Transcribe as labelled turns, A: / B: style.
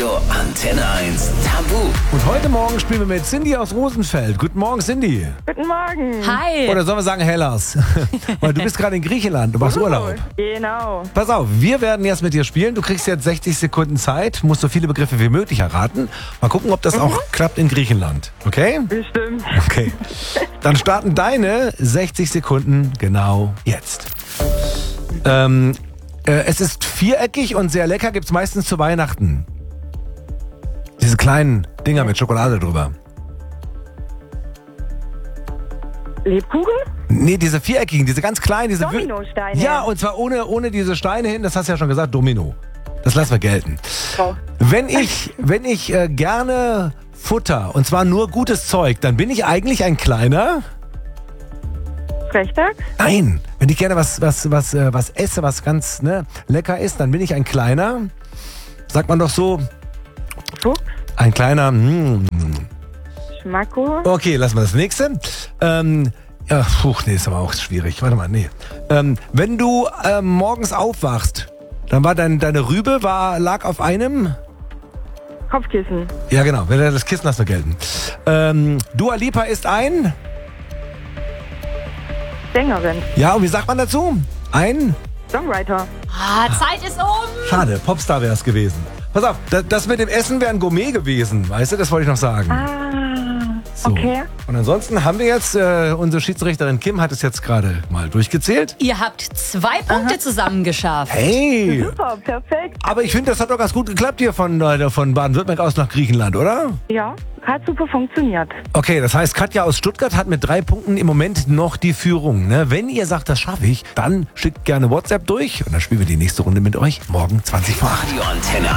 A: Radio Antenne 1 Tabu.
B: Und heute Morgen spielen wir mit Cindy aus Rosenfeld. Guten Morgen, Cindy.
C: Guten Morgen.
D: Hi.
B: Oder sollen wir sagen Hellas? Weil du bist gerade in Griechenland, du machst Urlaub.
C: Genau.
B: Pass auf, wir werden jetzt mit dir spielen. Du kriegst jetzt 60 Sekunden Zeit, musst so viele Begriffe wie möglich erraten. Mal gucken, ob das auch klappt in Griechenland. Okay?
C: Bestimmt.
B: Okay. Dann starten deine 60 Sekunden genau jetzt. Es ist viereckig und sehr lecker, gibt's meistens zu Weihnachten. Diese kleinen Dinger mit Schokolade drüber.
C: Lebkuchen?
B: Nee, diese viereckigen, diese ganz kleinen. Diese
C: Dominosteine.
B: Ja, und zwar ohne diese Steine hin, das hast du ja schon gesagt, Domino. Das lassen wir gelten.
C: Oh.
B: Wenn ich gerne Futter, und zwar nur gutes Zeug, dann bin ich eigentlich ein kleiner...
C: Frechdachs?
B: Nein, wenn ich gerne was esse, was ganz lecker ist, dann bin ich ein kleiner, sagt man doch so,
C: Fuchs?
B: ein kleiner,
C: Schmacko?
B: Okay, lassen wir das nächste. Nee, ist aber auch schwierig. Warte mal, nee. Wenn du morgens aufwachst, dann war deine Rübe lag auf einem...
C: Kopfkissen?
B: Ja, genau, das Kissen lassen wir gelten. Dua Lipa ist ein...
C: Sängerin?
B: Ja, und wie sagt man dazu? Ein...
C: Songwriter?
D: Zeit ist um.
B: Schade, Popstar wäre es gewesen. Pass auf, das mit dem Essen wäre ein Gourmet gewesen, weißt du, das wollte ich noch sagen. So.
C: Okay.
B: Und ansonsten haben wir jetzt, unsere Schiedsrichterin Kim hat es jetzt gerade mal durchgezählt.
D: Ihr habt 2 Punkte zusammen geschafft.
B: Hey!
C: Super, perfekt.
B: Aber ich finde, das hat doch ganz gut geklappt hier von Baden-Württemberg aus nach Griechenland, oder?
C: Ja, hat super funktioniert.
B: Okay, das heißt, Katja aus Stuttgart hat mit 3 Punkten im Moment noch die Führung. Ne? Wenn ihr sagt, das schaffe ich, dann schickt gerne WhatsApp durch und dann spielen wir die nächste Runde mit euch morgen 20 vor 8.
A: Radio Antenne